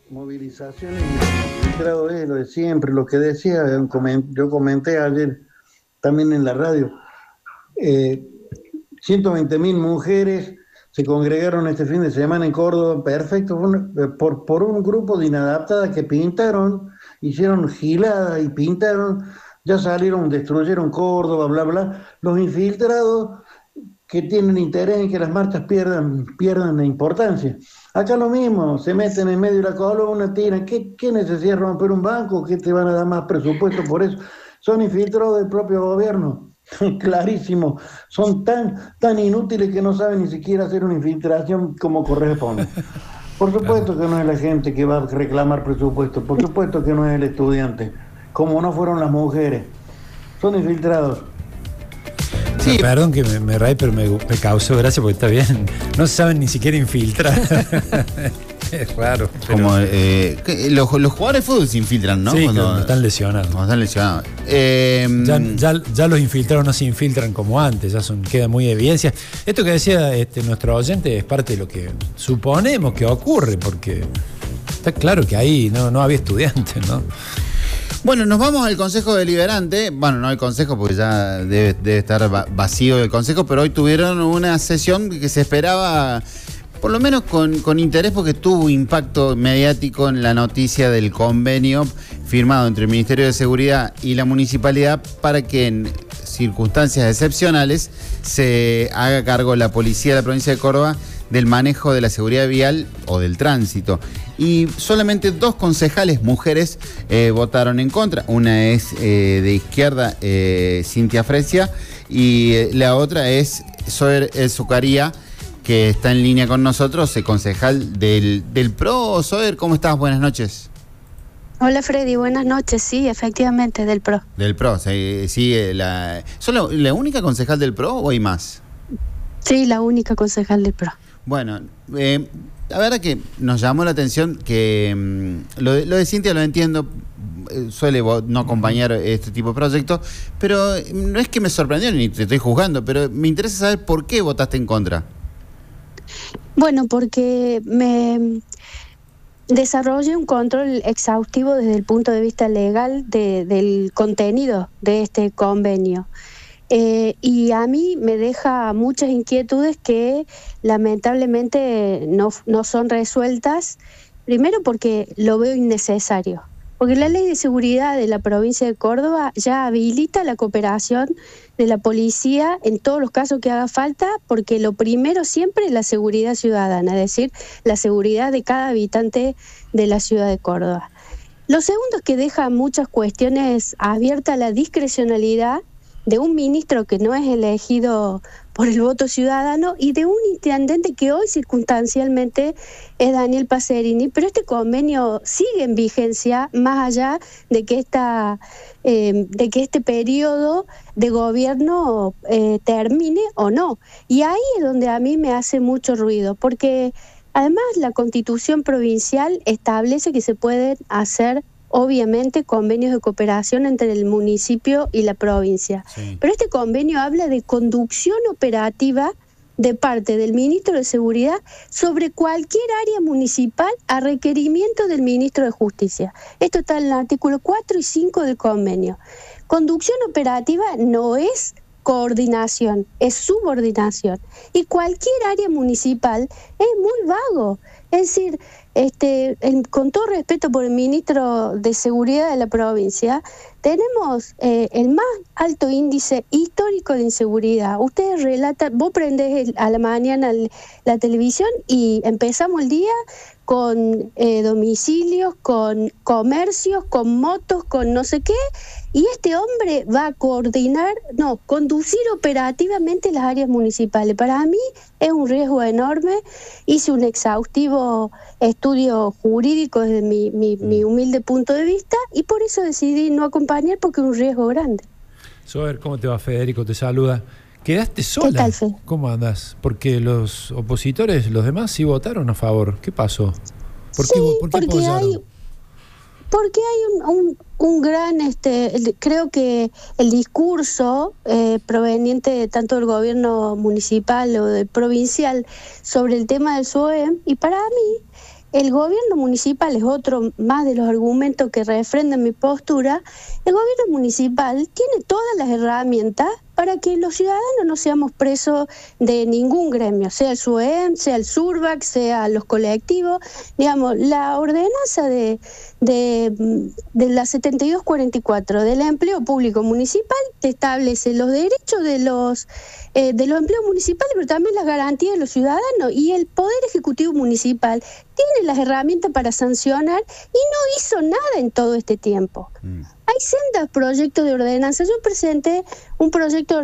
movilizaciones y infiltrado es lo de siempre, lo que decía, yo comenté ayer también en la radio. 120.000 mujeres se congregaron este fin de semana en Córdoba, perfecto, por un grupo de inadaptadas que pintaron, hicieron giladas y pintaron, ya salieron, destruyeron Córdoba, bla, bla. Los infiltrados que tienen interés en que las marchas pierdan importancia. Acá lo mismo, se meten en medio de la columna, tiran. ¿Qué necesidad de romper un banco? ¿Qué te van a dar más presupuesto por eso? Son infiltrados del propio gobierno. Clarísimo, son tan inútiles que no saben ni siquiera hacer una infiltración como corresponde. Por supuesto que no es la gente que va a reclamar presupuesto, por supuesto que no es el estudiante, como no fueron las mujeres, son infiltrados. Sí. Perdón que me reí, pero me causó gracia porque está bien. No se saben ni siquiera infiltrar. Es raro. Como los jugadores de fútbol se infiltran, ¿no? Sí, cuando están lesionados. Cuando están lesionados. Ya los infiltrados no se infiltran como antes, ya queda muy evidencia. Esto que decía nuestro oyente es parte de lo que suponemos que ocurre, porque está claro que ahí no había estudiantes, ¿no? Bueno, nos vamos al Consejo Deliberante. Bueno, no al Consejo porque ya debe estar vacío el Consejo, pero hoy tuvieron una sesión que se esperaba, por lo menos con interés, porque tuvo impacto mediático en la noticia del convenio firmado entre el Ministerio de Seguridad y la Municipalidad para que en circunstancias excepcionales se haga cargo la Policía de la Provincia de Córdoba del manejo de la seguridad vial o del tránsito. Y solamente 2 concejales mujeres votaron en contra. Una es de izquierda, Cintia Fresia, y la otra es Zoer El Zucaría, que está en línea con nosotros, concejal del PRO. Zoer, ¿cómo estás? Buenas noches. Hola Freddy, buenas noches. Sí, efectivamente, del PRO. Del PRO, sí. ¿Sos la única concejal del PRO o hay más? Sí, la única concejal del PRO. Bueno, la verdad que nos llamó la atención que lo de Cintia lo entiendo, suele no acompañar este tipo de proyectos, pero no es que me sorprendió ni te estoy juzgando, pero me interesa saber por qué votaste en contra. Bueno, porque me desarrollé un control exhaustivo desde el punto de vista legal del contenido de este convenio. Y a mí me deja muchas inquietudes que lamentablemente no son resueltas, primero porque lo veo innecesario, porque la Ley de Seguridad de la provincia de Córdoba ya habilita la cooperación de la policía en todos los casos que haga falta, porque lo primero siempre es la seguridad ciudadana, es decir, la seguridad de cada habitante de la ciudad de Córdoba. Lo segundo es que deja muchas cuestiones abiertas a la discrecionalidad de un ministro que no es elegido por el voto ciudadano y de un intendente que hoy circunstancialmente es Daniel Pacerini, pero este convenio sigue en vigencia más allá de que este periodo de gobierno termine o no. Y ahí es donde a mí me hace mucho ruido, porque además la Constitución provincial establece que se pueden hacer obviamente convenios de cooperación entre el municipio y la provincia. Sí. Pero este convenio habla de conducción operativa de parte del ministro de Seguridad sobre cualquier área municipal a requerimiento del ministro de Justicia. Esto está en el artículo 4 y 5 del convenio. Conducción operativa no es coordinación, es subordinación. Y cualquier área municipal es muy vago. Es decir, con todo respeto por el ministro de Seguridad de la provincia, tenemos el más alto índice histórico de inseguridad. Ustedes relatan, vos prendés a la mañana la televisión y empezamos el día con domicilios, con comercios, con motos, con no sé qué, y este hombre va a conducir operativamente las áreas municipales. Para mí es un riesgo enorme. Hice un exhaustivo estudio jurídico desde mi humilde punto de vista y por eso decidí no acompañar, porque es un riesgo grande. Zoer, ¿cómo te va? Federico te saluda. ¿Quedaste sola? ¿Qué tal, Fe? ¿Cómo andás? Porque los opositores, los demás, sí votaron a favor. ¿Qué pasó? ¿Por qué apoyaron? Porque hay un gran, creo que el discurso proveniente tanto del gobierno municipal o del provincial sobre el tema del SOEM, y para mí el gobierno municipal, es otro más de los argumentos que refrendan mi postura, el gobierno municipal tiene todas las herramientas para que los ciudadanos no seamos presos de ningún gremio, sea el SUEM, sea el SURBAC, sea los colectivos. Digamos, la ordenanza de la 7244 del empleo público municipal te establece los derechos de los empleos municipales, pero también las garantías de los ciudadanos, y el Poder Ejecutivo Municipal tiene las herramientas para sancionar y no hizo nada en todo este tiempo. Hay sendas proyectos de ordenanza. Yo presenté un proyecto de